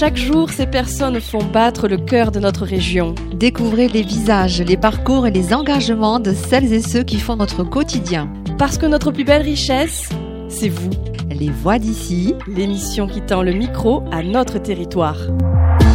Chaque jour, ces personnes font battre le cœur de notre région. Découvrez les visages, les parcours et les engagements de celles et ceux qui font notre quotidien. Parce que notre plus belle richesse, c'est vous. Les voix d'ici. L'émission qui tend le micro à notre territoire.